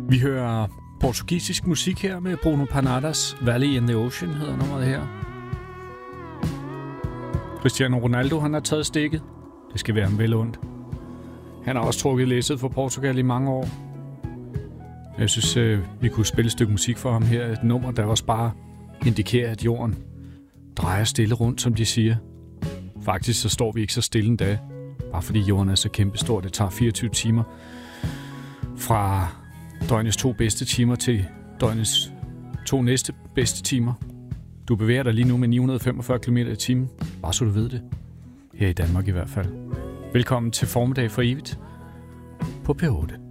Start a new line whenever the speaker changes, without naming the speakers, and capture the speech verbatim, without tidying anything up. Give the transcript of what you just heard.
Vi hører portugisisk musik her med Bruno Panadas. Valley in the Ocean hedder nummeret her. Cristiano Ronaldo, han har taget stikket. Det skal være ham vel ondt. Han har også trukket læsset for Portugal i mange år. Jeg synes, øh, vi kunne spille et stykke musik for ham her. Et nummer, der også bare indikerer, at jorden drejer stille rundt, som de siger. Faktisk så står vi ikke så stille en dag. Bare fordi jorden er så kæmpestor. Det tager fireogtyve timer fra døgnets to bedste timer til døgnets to næste bedste timer. Du bevæger dig lige nu med ni hundrede og femogfyrre kilometer i timen. Bare så du ved det. Her i Danmark i hvert fald. Velkommen til Formiddag for evigt på P otte.